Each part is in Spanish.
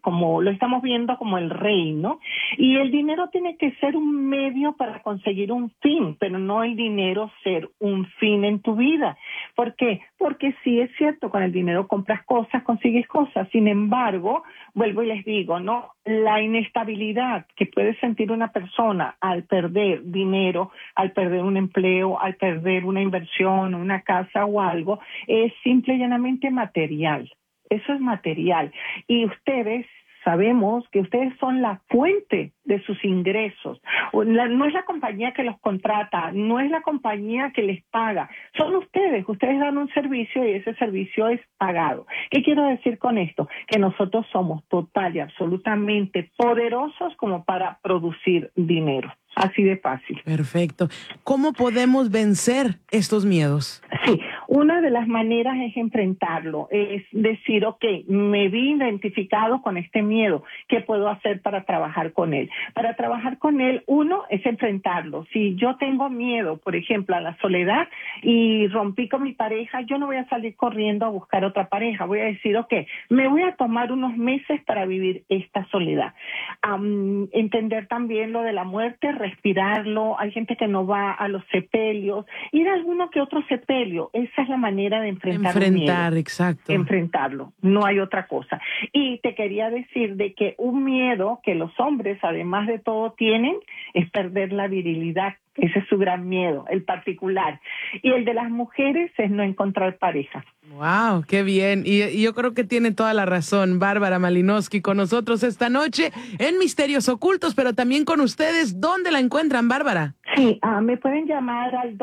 como lo estamos viendo como el rey, ¿no? Y el dinero tiene que ser un medio para conseguir un fin, pero no el dinero ser un fin en tu vida. ¿Por qué? Porque sí es cierto, con el dinero compras cosas, consigues cosas. Sin embargo, vuelvo y les digo, ¿no? La inestabilidad que puede sentir una persona al perder dinero, al perder un empleo, al perder una inversión, una casa o algo, es simple y llanamente material. Eso es material. Y ustedes, sabemos que ustedes son la fuente de sus ingresos. No es la compañía que los contrata, no es la compañía que les paga, son ustedes. Ustedes dan un servicio y ese servicio es pagado. ¿Qué quiero decir con esto? Que nosotros somos total y absolutamente poderosos como para producir dinero. Así de fácil. Perfecto. ¿Cómo podemos vencer estos miedos? Sí, una de las maneras es enfrentarlo, es decir, ok, me vi identificado con este miedo, ¿qué puedo hacer para trabajar con él? Para trabajar con él, uno es enfrentarlo. Si yo tengo miedo, por ejemplo, a la soledad y rompí con mi pareja, yo no voy a salir corriendo a buscar otra pareja, voy a decir, ok, me voy a tomar unos meses para vivir esta soledad. Entender también lo de la muerte, respirarlo. Hay gente que no va a los sepelios, ir a alguno que otro sepelio. Esa es la manera de enfrentar un miedo. Exacto. Enfrentarlo, no hay otra cosa. Y te quería decir de que un miedo que los hombres, además de todo, tienen es perder la virilidad. Ese es su gran miedo, el particular. Y el de las mujeres es no encontrar pareja. ¡Wow! ¡Qué bien! Y yo creo que tiene toda la razón Bárbara Malinowski con nosotros esta noche en Misterios Ocultos, pero también con ustedes. ¿Dónde la encuentran, Bárbara? Sí, me pueden llamar al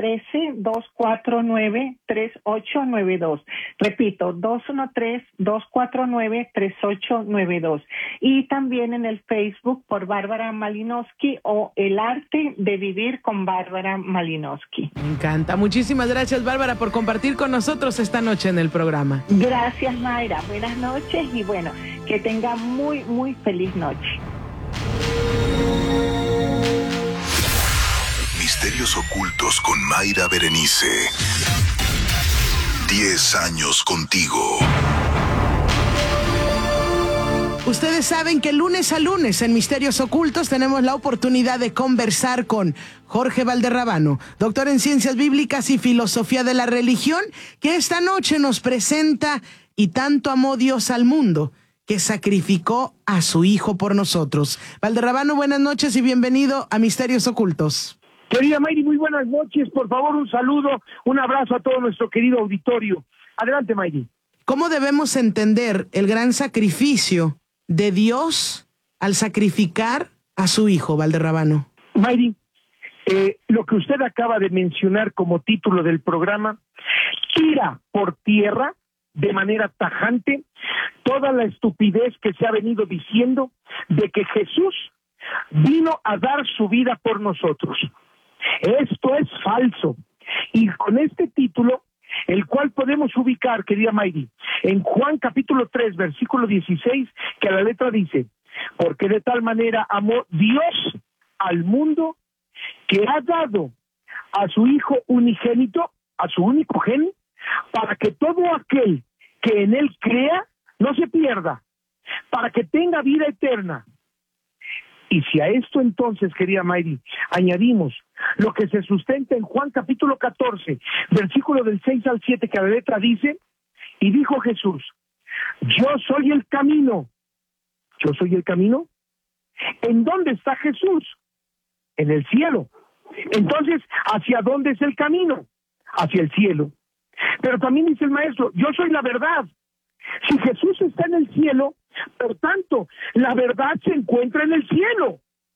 213-249-3892. Repito, 213-249-3892. Y también en el Facebook por Bárbara Malinowski o El Arte de Vivir con Bárbara Malinowski. Me encanta. Muchísimas gracias, Bárbara, por compartir con nosotros esta noche en el programa. Gracias, Mayra. Buenas noches y bueno, que tenga muy, muy feliz noche. Misterios Ocultos con Mayra Berenice. 10 años contigo. Ustedes saben que lunes a lunes en Misterios Ocultos tenemos la oportunidad de conversar con Jorge Valderrabano, doctor en Ciencias Bíblicas y Filosofía de la Religión, que esta noche nos presenta Y tanto amó Dios al mundo, que sacrificó a su Hijo por nosotros. Valderrabano, buenas noches y bienvenido a Misterios Ocultos. Querida Mayri, muy buenas noches. Por favor, un saludo, un abrazo a todo nuestro querido auditorio. Adelante, Mayri. ¿Cómo debemos entender el gran sacrificio de Dios al sacrificar a su Hijo, Valderrabano? Mayri, lo que usted acaba de mencionar como título del programa tira por tierra de manera tajante toda la estupidez que se ha venido diciendo de que Jesús vino a dar su vida por nosotros. Esto es falso. Y con este título, el cual podemos ubicar, querida Mayri, en Juan capítulo 3, versículo 16, que la letra dice, porque de tal manera amó Dios al mundo que ha dado a su Hijo unigénito, a su único gen, para que todo aquel que en él crea no se pierda, para que tenga vida eterna. Y si a esto entonces, querida Mayri, añadimos lo que se sustenta en Juan capítulo 14, versículo del 6 al 7, que la letra dice, y dijo Jesús, yo soy el camino. ¿Yo soy el camino? ¿En dónde está Jesús? En el cielo. Entonces, ¿hacia dónde es el camino? Hacia el cielo. Pero también dice el maestro, yo soy la verdad. Si Jesús está en el cielo, por tanto, la verdad se encuentra en el cielo.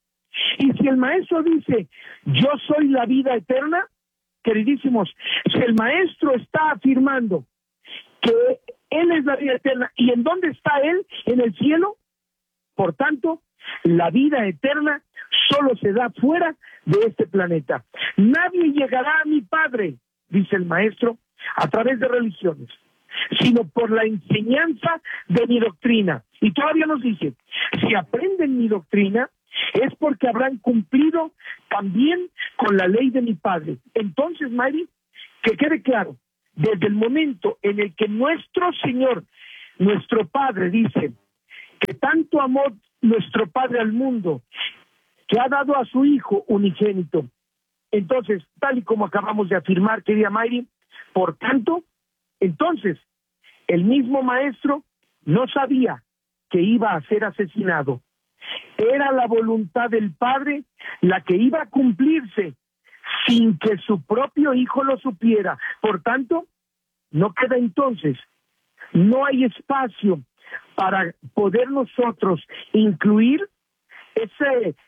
Y si el maestro dice, yo soy la vida eterna, queridísimos, si el maestro está afirmando que él es la vida eterna, ¿y en dónde está él? En el cielo. Por tanto, la vida eterna solo se da fuera de este planeta. Nadie llegará a mi Padre, dice el maestro, a través de religiones, sino por la enseñanza de mi doctrina. Y todavía nos dice, si aprenden mi doctrina, es porque habrán cumplido también con la ley de mi Padre. Entonces, Mari, que quede claro, desde el momento en el que nuestro Señor, nuestro Padre, dice que tanto amó nuestro Padre al mundo, que ha dado a su Hijo unigénito. Entonces, tal y como acabamos de afirmar, querida Mayri, por tanto, entonces, el mismo maestro no sabía que iba a ser asesinado. Era la voluntad del Padre la que iba a cumplirse sin que su propio Hijo lo supiera. Por tanto, no queda entonces, no hay espacio para poder nosotros incluir ese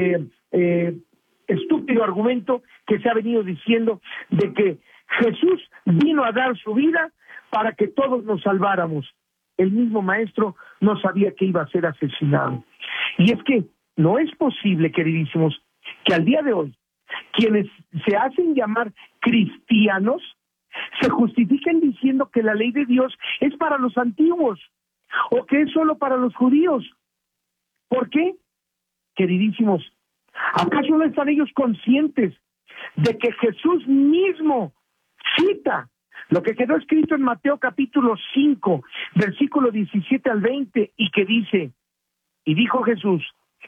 estúpido argumento que se ha venido diciendo de que Jesús vino a dar su vida para que todos nos salváramos. El mismo maestro no sabía que iba a ser asesinado. Y es que no es posible, queridísimos, que al día de hoy quienes se hacen llamar cristianos se justifiquen diciendo que la ley de Dios es para los antiguos o que es solo para los judíos. ¿Por qué? Queridísimos, ¿acaso no están ellos conscientes de que Jesús mismo cita lo que quedó escrito en Mateo capítulo 5, versículo 17 al 20, y que dice, y dijo Jesús,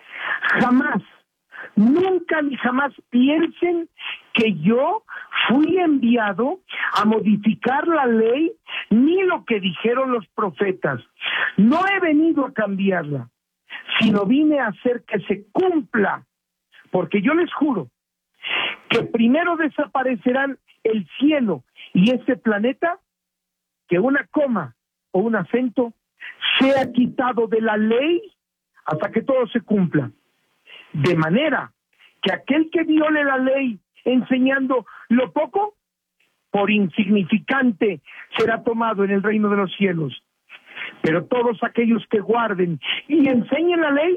jamás, nunca ni jamás piensen que yo fui enviado a modificar la ley ni lo que dijeron los profetas. No he venido a cambiarla, sino vine a hacer que se cumpla, porque yo les juro que primero desaparecerán el cielo y este planeta que una coma o un acento sea quitado de la ley hasta que todo se cumpla. De manera que aquel que viole la ley enseñando lo poco, por insignificante será tomado en el reino de los cielos. Pero todos aquellos que guarden y enseñen la ley,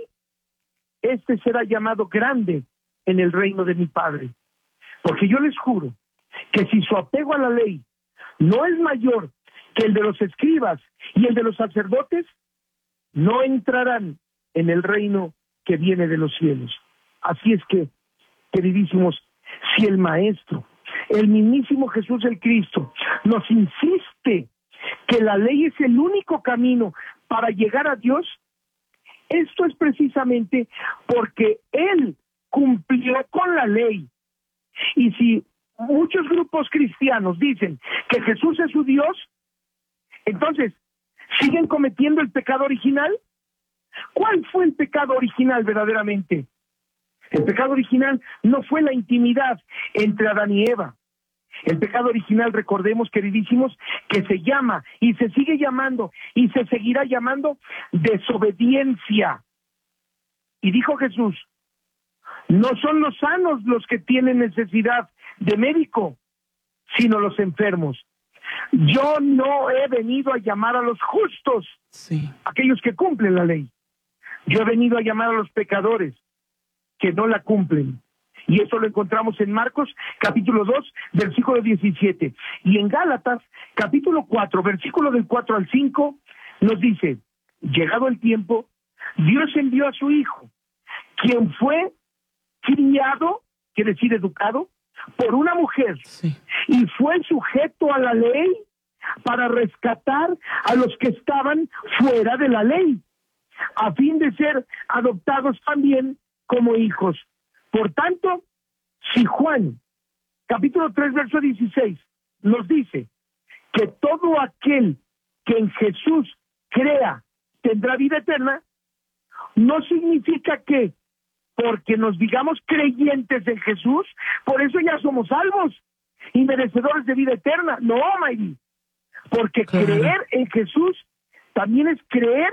este será llamado grande en el reino de mi Padre. Porque yo les juro que si su apego a la ley no es mayor que el de los escribas y el de los sacerdotes, no entrarán en el reino que viene de los cielos. Así es que, queridísimos, si el Maestro, el mismísimo Jesús el Cristo, nos insiste que la ley es el único camino para llegar a Dios, esto es precisamente porque Él cumplió con la ley. Y si muchos grupos cristianos dicen que Jesús es su Dios, entonces, ¿siguen cometiendo el pecado original? ¿Cuál fue el pecado original verdaderamente? El pecado original no fue la intimidad entre Adán y Eva. El pecado original, recordemos, queridísimos, que se llama y se sigue llamando y se seguirá llamando desobediencia. Y dijo Jesús, no son los sanos los que tienen necesidad de médico, sino los enfermos. Yo no he venido a llamar a los justos, Sí. aquellos que cumplen la ley. Yo he venido a llamar a los pecadores que no la cumplen. Y eso lo encontramos en Marcos, capítulo 2, versículo 17. Y en Gálatas, capítulo 4, versículo del 4 al 5, nos dice, llegado el tiempo, Dios envió a su Hijo, quien fue criado, quiere decir educado, por una mujer, Sí. y fue sujeto a la ley para rescatar a los que estaban fuera de la ley, a fin de ser adoptados también como hijos. Por tanto, si Juan, capítulo 3, verso 16, nos dice que todo aquel que en Jesús crea tendrá vida eterna, no significa que porque nos digamos creyentes en Jesús, por eso ya somos salvos y merecedores de vida eterna. No, Mayri, porque Claro. creer en Jesús también es creer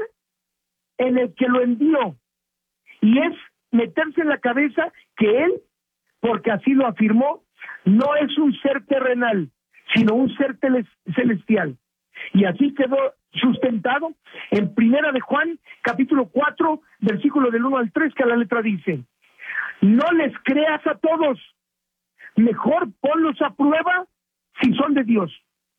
en el que lo envió, y es meterse en la cabeza que Él, porque así lo afirmó, no es un ser terrenal, sino un ser celestial. Y así quedó sustentado en Primera de Juan, capítulo 4, versículo del 1 al 3, que a la letra dice, no les creas a todos, mejor ponlos a prueba si son de Dios.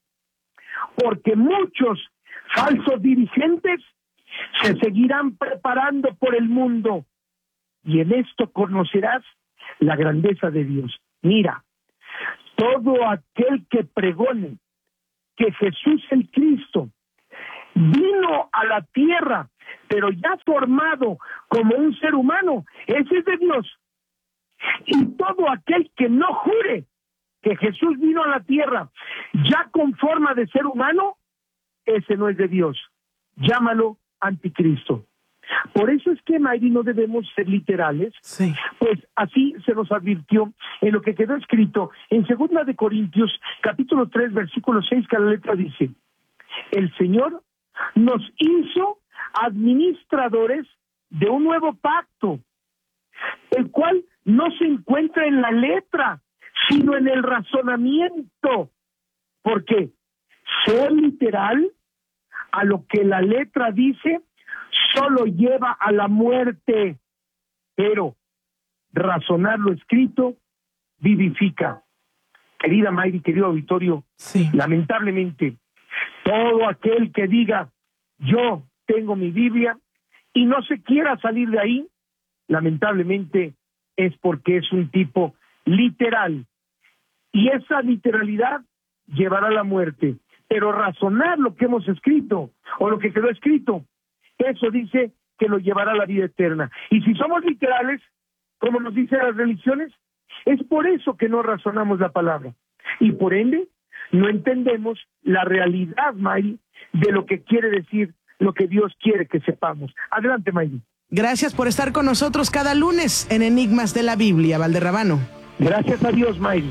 Porque muchos falsos dirigentes se seguirán preparando por el mundo, y en esto conocerás la grandeza de Dios. Mira, todo aquel que pregone que Jesús el Cristo vino a la tierra, pero ya formado como un ser humano, ese es de Dios. Y todo aquel que no jure que Jesús vino a la tierra ya con forma de ser humano, ese no es de Dios. Llámalo anticristo. Por eso es que, Mayri, no debemos ser literales, Sí. pues así se nos advirtió en lo que quedó escrito en 2 de Corintios, capítulo 3, versículo 6, que la letra dice: el Señor nos hizo administradores de un nuevo pacto, el cual no se encuentra en la letra, sino en el razonamiento. Porque ser literal a lo que la letra dice solo lleva a la muerte, pero razonar lo escrito vivifica. Querida Mayri, querido auditorio, Sí. lamentablemente, todo aquel que diga yo tengo mi Biblia y no se quiera salir de ahí, lamentablemente es porque es un tipo literal. Y esa literalidad llevará a la muerte. Pero razonar lo que hemos escrito, o lo que quedó escrito, eso dice que lo llevará a la vida eterna. Y si somos literales, como nos dicen las religiones, es por eso que no razonamos la palabra. Y por ende, no entendemos la realidad, Mayri, de lo que quiere decir, lo que Dios quiere que sepamos. Adelante, Mayri. Gracias por estar con nosotros cada lunes en Enigmas de la Biblia, Valderrabano. Gracias a Dios, Mayri.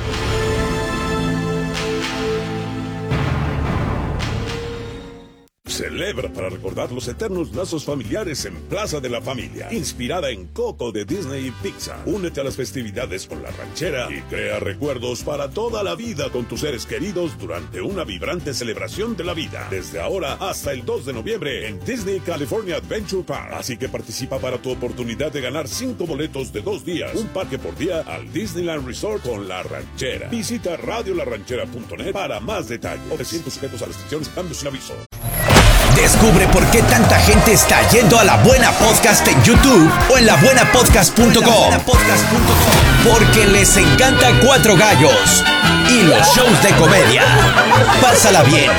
Celebra para recordar los eternos lazos familiares en Plaza de la Familia, inspirada en Coco de Disney y Pixar. Únete a las festividades con La Ranchera y crea recuerdos para toda la vida con tus seres queridos durante una vibrante celebración de la vida. Desde ahora hasta el 2 de noviembre en Disney California Adventure Park. Así que participa para tu oportunidad de ganar 5 boletos de 2 días, un parque por día al Disneyland Resort con La Ranchera. Visita radiolaranchera.net para más detalles. Ofreciendo sujetos a restricciones, cambios sin aviso. Descubre por qué tanta gente está yendo a La Buena Podcast en YouTube o en labuenapodcast.com. Porque les encanta Cuatro Gallos y los shows de comedia. Pásala bien,